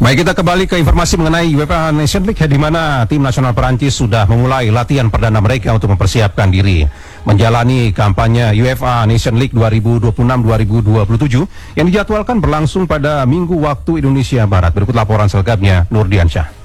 Baik, kita kembali ke informasi mengenai UEFA Nations League, di mana tim nasional Perancis sudah memulai latihan perdana mereka untuk mempersiapkan diri menjalani kampanye UEFA Nations League 2026-2027 yang dijadwalkan berlangsung pada Minggu waktu Indonesia Barat. Berikut laporan selengkapnya Nurdiansyah.